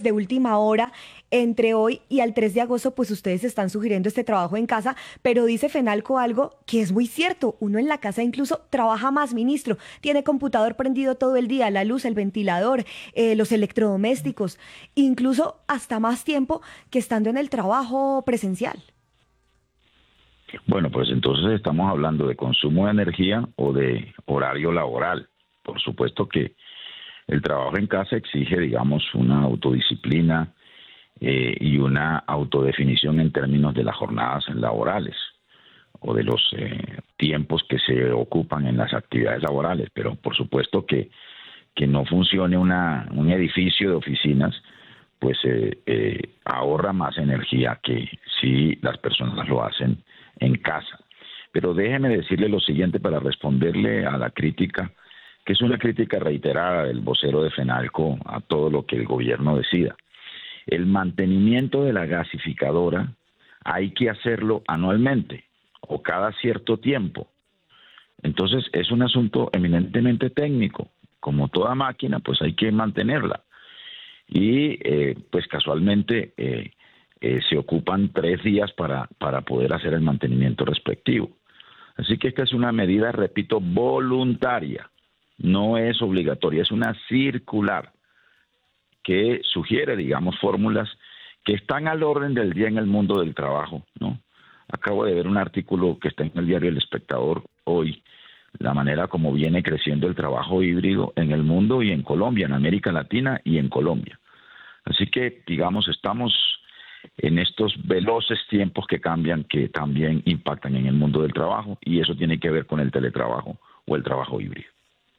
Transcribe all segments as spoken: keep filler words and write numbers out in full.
de última hora entre hoy y al tres de agosto, pues ustedes están sugiriendo este trabajo en casa, pero dice Fenalco algo que es muy cierto. Uno en la casa incluso trabaja más, ministro. Tiene computador prendido todo el día, la luz, el ventilador, eh, los electrodomésticos, incluso hasta más tiempo que estando en el trabajo presencial. Bueno, pues entonces estamos hablando de consumo de energía o de horario laboral. Por supuesto que el trabajo en casa exige, digamos, una autodisciplina eh, y una autodefinición en términos de las jornadas laborales o de los eh, tiempos que se ocupan en las actividades laborales. Pero por supuesto que, que no funcione una, un edificio de oficinas, pues eh, eh, ahorra más energía que si las personas lo hacen en casa. Pero déjeme decirle lo siguiente para responderle a la crítica, que es una crítica reiterada del vocero de Fenalco a todo lo que el gobierno decida. El mantenimiento de la gasificadora hay que hacerlo anualmente o cada cierto tiempo. Entonces es un asunto eminentemente técnico. Como toda máquina, pues hay que mantenerla. Y eh, pues casualmente eh, eh, se ocupan tres días para, para poder hacer el mantenimiento respectivo. Así que esta es una medida, repito, voluntaria, no es obligatoria, es una circular que sugiere, digamos, fórmulas que están al orden del día en el mundo del trabajo, ¿no? Acabo de ver un artículo que está en el diario El Espectador hoy, la manera como viene creciendo el trabajo híbrido en el mundo y en Colombia, en América Latina y en Colombia. Así que, digamos, estamos en estos veloces tiempos que cambian, que también impactan en el mundo del trabajo, y eso tiene que ver con el teletrabajo o el trabajo híbrido.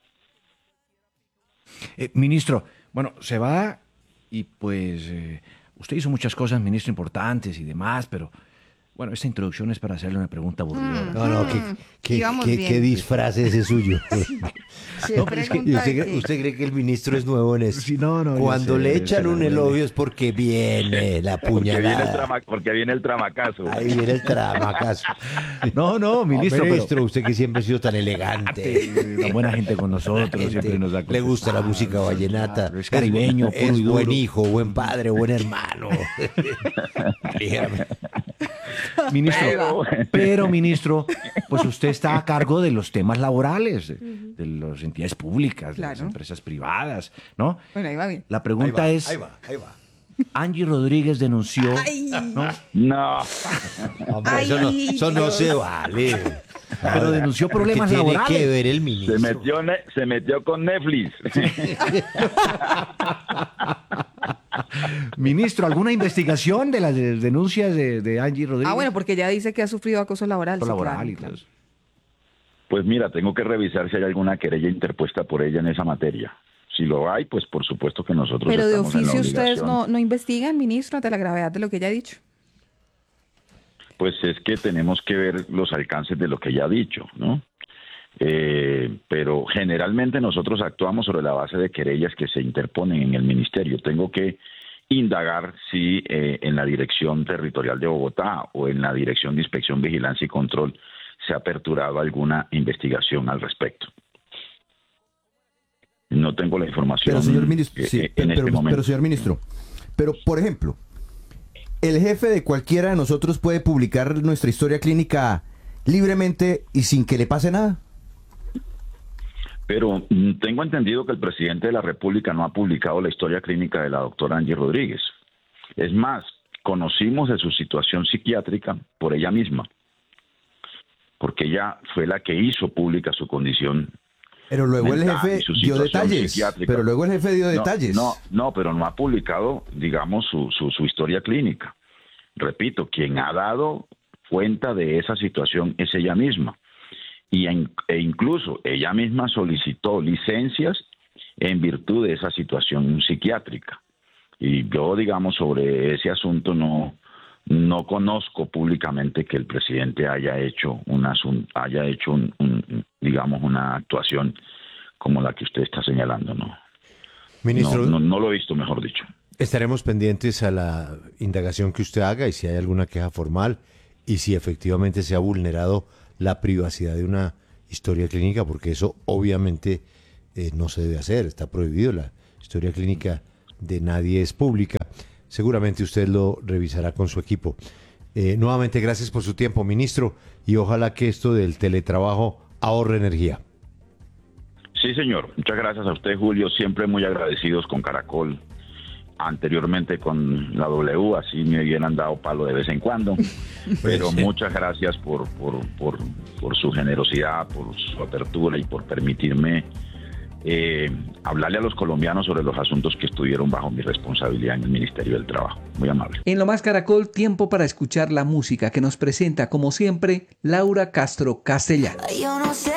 Eh, ministro, bueno, se va y pues eh, usted hizo muchas cosas, ministro, importantes y demás, pero bueno, esta introducción es para hacerle una pregunta aburrida. No, no, ¿qué, qué, qué, qué disfraz es ese suyo? No, es que usted, ¿Usted cree que el ministro es nuevo en eso? Sí, no, no, Cuando sé, le echan un elogio es porque viene la puñalada. Porque viene el, trama, porque viene el tramacazo. Ahí viene el tramacazo. No, no, ministro. Oh, ministro, pero... usted que siempre ha sido tan elegante. Tan buena gente con nosotros, gente, siempre nos da le gusta la música vallenata. Claro, es caribeño, es, puro es y duro. Buen hijo, buen padre, buen hermano. Ministro, pero, pero, ministro, pues usted está a cargo de los temas laborales, uh-huh. de las entidades públicas, claro. de las empresas privadas, ¿no? Bueno, ahí va bien. La pregunta ahí va, es, ahí va, ahí va. Angie Rodríguez denunció, Ay. ¿no? No. Hombre, eso no, eso no se vale. Pero denunció problemas ¿Qué tiene laborales. que ver el ministro? Se metió, se metió con Netflix. Ministro, ¿alguna investigación de las denuncias de, de Angie Rodríguez? Ah, bueno, porque ella dice que ha sufrido acoso laboral. Sí, laboral claro, y claro. todo. Pues mira, tengo que revisar si hay alguna querella interpuesta por ella en esa materia. Si lo hay, pues por supuesto que nosotros Pero de estamos en la oficio ustedes obligación. no, no investigan, ministro, ante la gravedad de lo que ella ha dicho. Pues es que tenemos que ver los alcances de lo que ella ha dicho, ¿no? Eh, pero generalmente nosotros actuamos sobre la base de querellas que se interponen en el ministerio. Tengo que indagar si eh, en la Dirección Territorial de Bogotá o en la Dirección de Inspección, Vigilancia y Control se ha aperturado alguna investigación al respecto. No tengo la información. Pero señor ministro, eh, sí, en pero, este pero, momento. pero señor ministro, pero por ejemplo, el jefe de cualquiera de nosotros puede publicar nuestra historia clínica libremente y sin que le pase nada. Pero mm, tengo entendido que el presidente de la República no ha publicado la historia clínica de la doctora Angie Rodríguez. Es más, conocimos de su situación psiquiátrica por ella misma, porque ella fue la que hizo pública su condición. Pero luego el jefe dio detalles. Pero luego el jefe dio no, detalles. No, no, pero no ha publicado, digamos, su, su, su historia clínica. Repito, quien ha dado cuenta de esa situación es ella misma. Y en, e incluso ella misma solicitó licencias en virtud de esa situación psiquiátrica. Y yo, digamos, sobre ese asunto no, no conozco públicamente que el presidente haya hecho una, haya hecho un, un, digamos, una actuación como la que usted está señalando, ¿no? Ministro, no, no, no lo he visto, mejor dicho. Estaremos pendientes a la indagación que usted haga y si hay alguna queja formal y si efectivamente se ha vulnerado la privacidad de una historia clínica, porque eso obviamente eh, no se debe hacer, está prohibido. La historia clínica de nadie es pública. seguramente usted lo revisará con su equipo. Eh, nuevamente, gracias por su tiempo, ministro, y ojalá que esto del teletrabajo ahorre energía. Sí, señor. Muchas gracias a usted, Julio. Siempre muy agradecidos con Caracol. Anteriormente con la W, así me hubieran dado palo de vez en cuando. Pero muchas gracias por, por, por, por su generosidad, por su apertura y por permitirme eh, hablarle a los colombianos sobre los asuntos que estuvieron bajo mi responsabilidad en el Ministerio del Trabajo. Muy amable. En Lo Más Caracol, tiempo para escuchar la música que nos presenta, como siempre, Laura Castro Castellano. Yo no sé